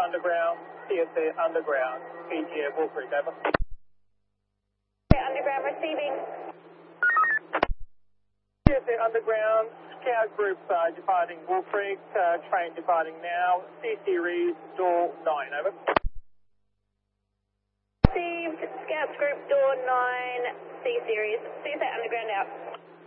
Underground, CSA Underground, PGA Wolf Creek, over. Underground receiving. CSA Underground, Scout Group departing Wolf Creek, train departing now, C-Series, door 9, over. Received, Scouts Group, door 9, C-Series. CSA Underground out.